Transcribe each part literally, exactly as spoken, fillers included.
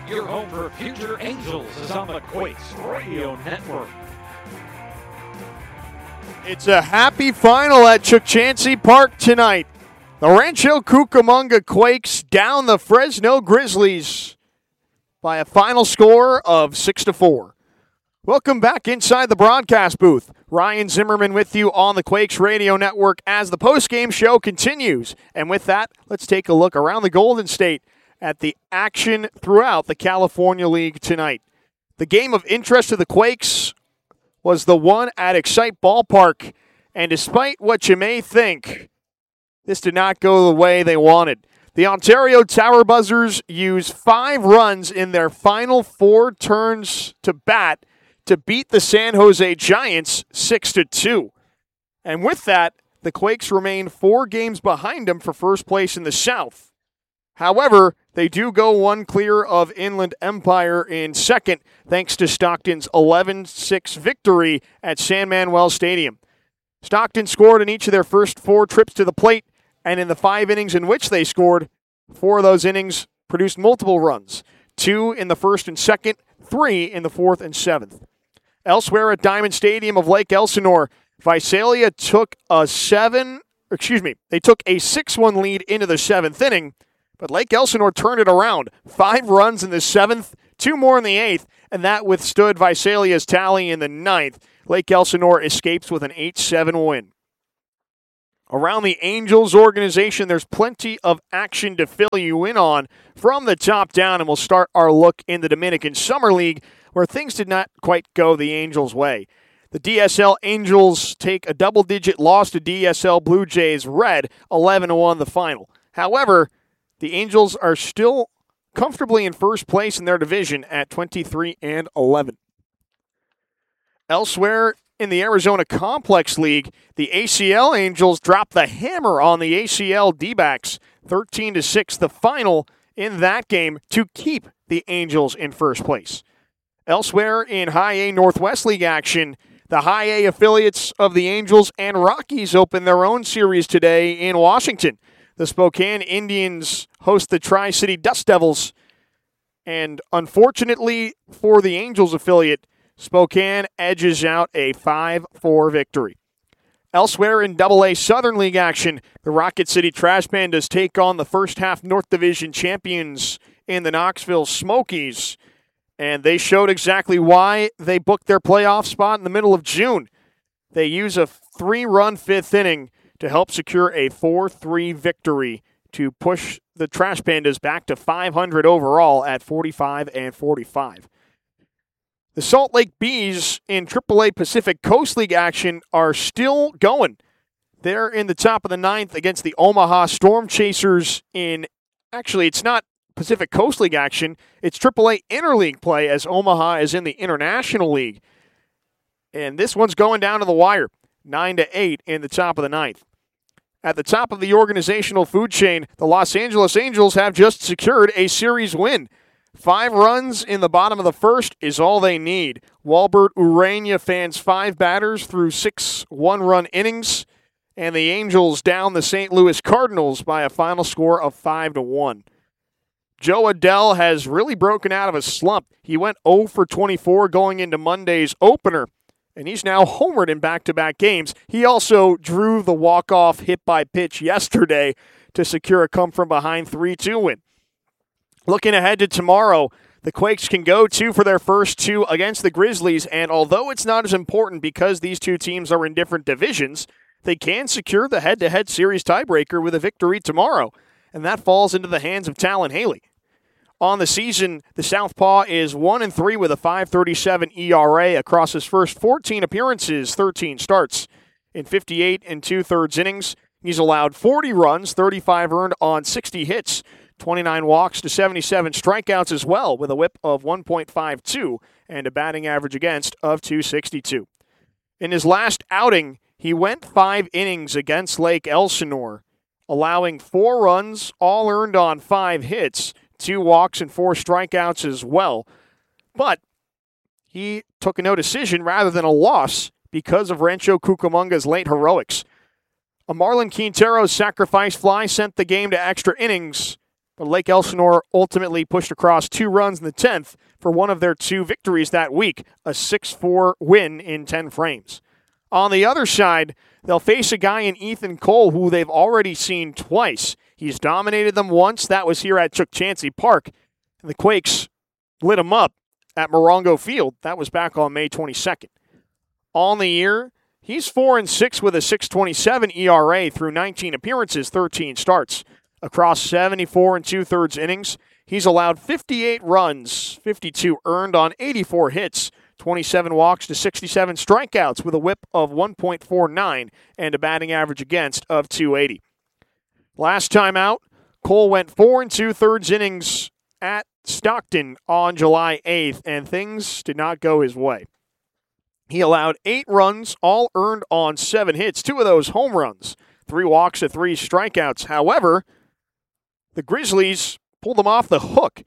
Your home for future Angels is on the Quakes Radio Network. It's a happy final at Chukchansi Park tonight. The Rancho Cucamonga Quakes down the Fresno Grizzlies by a final score of six to four. Welcome back inside the broadcast booth. Ryan Zimmerman with you on the Quakes Radio Network as the postgame show continues. And with that, let's take a look around the Golden State at the action throughout the California League tonight. The game of interest to the Quakes was the one at Excite Ballpark, and despite what you may think, this did not go the way they wanted. The Ontario Tower Buzzers used five runs in their final four turns to bat to beat the San Jose Giants six to two. And with that, the Quakes remain four games behind them for first place in the South. However, they do go one clear of Inland Empire in second, thanks to Stockton's eleven six victory at San Manuel Stadium. Stockton scored in each of their first four trips to the plate, and in the five innings in which they scored, four of those innings produced multiple runs. Two in the first and second, three in the fourth and seventh. Elsewhere at Diamond Stadium of Lake Elsinore, Visalia took a seven, excuse me, they took a six one lead into the seventh inning, but Lake Elsinore turned it around. Five runs in the seventh, two more in the eighth, and that withstood Visalia's tally in the ninth. Lake Elsinore escapes with an eight seven win. Around the Angels organization, there's plenty of action to fill you in on from the top down, and we'll start our look in the Dominican Summer League, where things did not quite go the Angels' way. The D S L Angels take a double-digit loss to D S L Blue Jays Red, eleven to one the final. However, the Angels are still comfortably in first place in their division at twenty-three and eleven. Elsewhere in the Arizona Complex League, the A C L Angels dropped the hammer on the A C L D-backs, thirteen to six, the final in that game to keep the Angels in first place. Elsewhere in High A Northwest League action, the High A affiliates of the Angels and Rockies open their own series today in Washington. The Spokane Indians host the Tri-City Dust Devils, and unfortunately for the Angels affiliate, Spokane edges out a five four victory. Elsewhere in Double A Southern League action, the Rocket City Trash Pandas take on the first half North Division champions in the Knoxville Smokies, and they showed exactly why they booked their playoff spot in the middle of June. They use a three-run fifth inning to help secure a four three victory to push the Trash Pandas back to five hundred overall at forty-five and forty-five. The Salt Lake Bees in triple A Pacific Coast League action are still going. They're in the top of the ninth against the Omaha Storm Chasers in, actually it's not Pacific Coast League action, it's triple A Interleague play as Omaha is in the International League. And this one's going down to the wire, nine to eight in the top of the ninth. At the top of the organizational food chain, the Los Angeles Angels have just secured a series win. Five runs in the bottom of the first is all they need. Walbert Urania fans five batters through six one-run innings, and the Angels down the Saint Louis Cardinals by a final score of five to one. Joe Adell has really broken out of a slump. He went oh for twenty-four going into Monday's opener, and he's now homered in back-to-back games. He also drew the walk-off hit-by-pitch yesterday to secure a come-from-behind three two win. Looking ahead to tomorrow, the Quakes can go two for their first two against the Grizzlies, and although it's not as important because these two teams are in different divisions, they can secure the head-to-head series tiebreaker with a victory tomorrow, and that falls into the hands of Talon Haley. On the season, the Southpaw is one and three with a five thirty-seven E R A across his first fourteen appearances, thirteen starts. In fifty-eight and two-thirds innings, he's allowed forty runs, thirty-five earned on sixty hits, twenty-nine walks to seventy-seven strikeouts as well, with a whip of one point five two and a batting average against of two sixty-two. In his last outing, he went five innings against Lake Elsinore, allowing four runs, all earned on five hits, two walks and four strikeouts as well. But he took a no decision rather than a loss because of Rancho Cucamonga's late heroics. A Marlon Quintero's sacrifice fly sent the game to extra innings, But Lake Elsinore ultimately pushed across two runs in the tenth for one of their two victories that week, a six four win in ten frames. On the other side, they'll face a guy in Ethan Cole who they've already seen twice. He's dominated them once. That was here at Chukchansi Park. And the Quakes lit him up at Morongo Field. That was back on May twenty-second. On the year, he's four and six with a six twenty-seven E R A through nineteen appearances, thirteen starts. Across seventy-four and two-thirds innings, he's allowed fifty-eight runs, fifty-two earned on eighty-four hits, twenty-seven walks to sixty-seven strikeouts with a whip of one point four nine and a batting average against of two eighty. Last time out, Cole went four and two-thirds innings at Stockton on July eighth, and things did not go his way. He allowed eight runs, all earned on seven hits, two of those home runs, three walks to three strikeouts. However, the Grizzlies pulled him off the hook.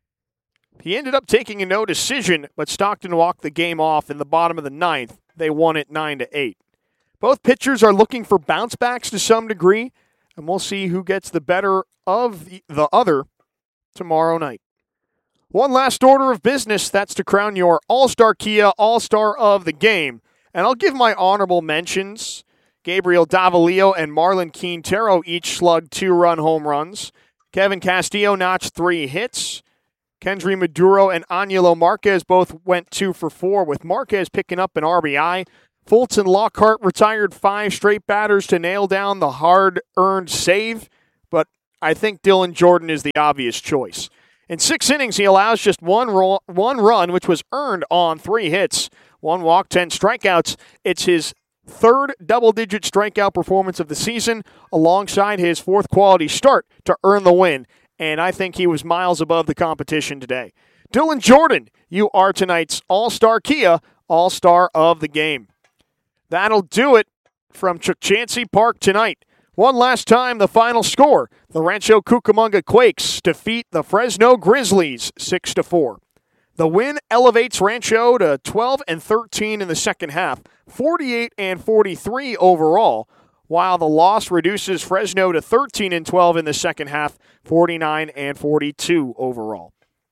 He ended up taking a no decision, but Stockton walked the game off in the bottom of the ninth. They won it nine to eight. Both pitchers are looking for bounce backs to some degree, and we'll see who gets the better of the, the other tomorrow night. One last order of business, that's to crown your All-Star Kia All-Star of the game. And I'll give my honorable mentions. Gabriel Davalillo and Marlon Quintero each slugged two-run home runs. Kevin Castillo notched three hits. Kendry Maduro and Angelo Marquez both went two for four, with Marquez picking up an R B I. Fulton Lockhart retired five straight batters to nail down the hard-earned save, but I think Dylan Jordan is the obvious choice. In six innings, he allows just one, ro- one run, which was earned on three hits. One walk, ten strikeouts. It's his third double-digit strikeout performance of the season, alongside his fourth quality start to earn the win, and I think he was miles above the competition today. Dylan Jordan, you are tonight's All-Star Kia All-Star of the game. That'll do it from Chukchansi Park tonight. One last time, the final score. The Rancho Cucamonga Quakes defeat the Fresno Grizzlies six to four. The win elevates Rancho to twelve and thirteen in the second half, forty-eight and forty-three overall, while the loss reduces Fresno to thirteen and twelve in the second half, forty-nine and forty-two overall.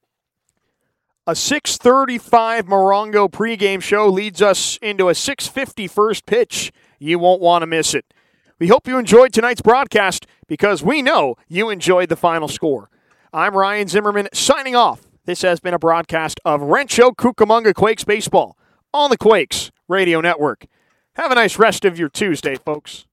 A six thirty-five Morongo pregame show leads us into a six fifty first pitch. You won't want to miss it. We hope you enjoyed tonight's broadcast because we know you enjoyed the final score. I'm Ryan Zimmerman signing off. This has been a broadcast of Rancho Cucamonga Quakes baseball on the Quakes Radio Network. Have a nice rest of your Tuesday, folks.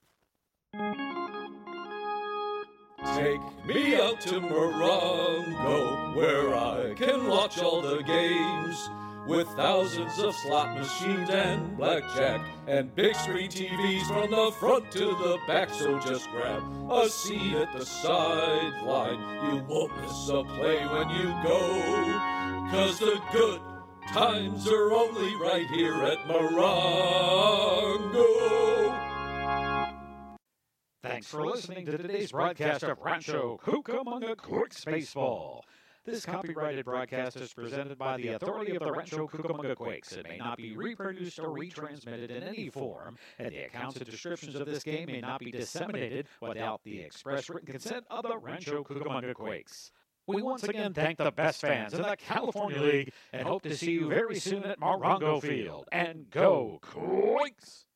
Take me out to Morongo, where I can watch all the games, with thousands of slot machines and blackjack, and big screen T Vs from the front to the back. So just grab a seat at the sideline. You won't miss a play when you go, 'cause the good times are only right here at Morongo. Thanks for listening to today's broadcast of Rancho Cucamonga Quakes Baseball. This copyrighted broadcast is presented by the authority of the Rancho Cucamonga Quakes. It may not be reproduced or retransmitted in any form, and the accounts and descriptions of this game may not be disseminated without the express written consent of the Rancho Cucamonga Quakes. We once again thank the best fans in the California League and hope to see you very soon at Morongo Field. And go Quakes!